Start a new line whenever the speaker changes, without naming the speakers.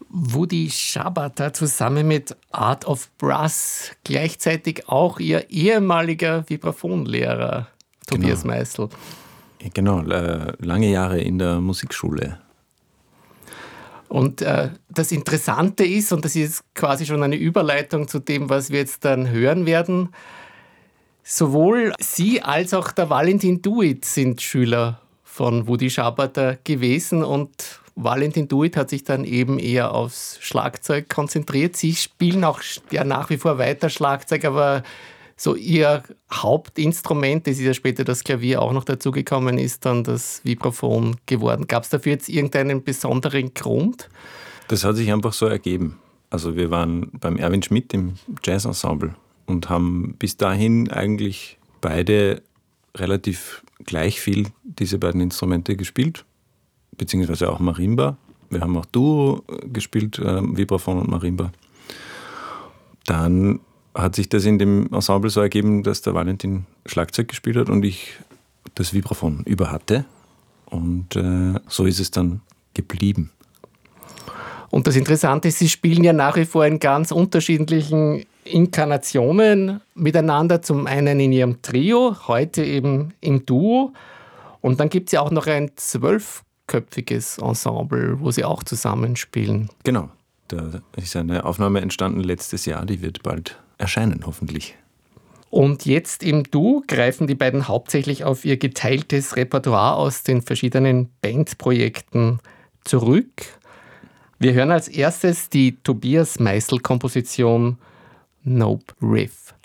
Woody Szabata zusammen mit Art of Brass, gleichzeitig auch ihr ehemaliger Vibraphonlehrer Tobias Meißel.
Genau, lange Jahre in der Musikschule.
Und das Interessante ist, und das ist quasi schon eine Überleitung zu dem, was wir jetzt dann hören werden, sowohl Sie als auch der Valentin Duit sind Schüler von Woody Szabata gewesen und Valentin Duit hat sich dann eben eher aufs Schlagzeug konzentriert. Sie spielen auch ja nach wie vor weiter Schlagzeug, aber so Ihr Hauptinstrument, das ist ja später das Klavier auch noch dazugekommen, ist dann das Vibraphon geworden. Gab es dafür jetzt irgendeinen besonderen Grund?
Das hat sich einfach so ergeben. Also wir waren beim Erwin Schmidt im Jazzensemble und haben bis dahin eigentlich beide relativ gleich viel diese beiden Instrumente gespielt, beziehungsweise auch Marimba. Wir haben auch Duo gespielt, Vibraphon und Marimba. Dann hat sich das in dem Ensemble so ergeben, dass der Valentin Schlagzeug gespielt hat und ich das Vibraphon über hatte. Und so ist es dann geblieben.
Und das Interessante ist, Sie spielen ja nach wie vor in ganz unterschiedlichen Inkarnationen miteinander. Zum einen in Ihrem Trio, heute eben im Duo. Und dann gibt es ja auch noch ein 12-köpfiges Ensemble, wo Sie auch zusammenspielen.
Genau. Da ist eine Aufnahme entstanden letztes Jahr, die wird bald erscheinen, hoffentlich.
Und jetzt im Duo greifen die beiden hauptsächlich auf ihr geteiltes Repertoire aus den verschiedenen Bandprojekten zurück. Wir hören als erstes die Tobias Meißel-Komposition Nope Riff.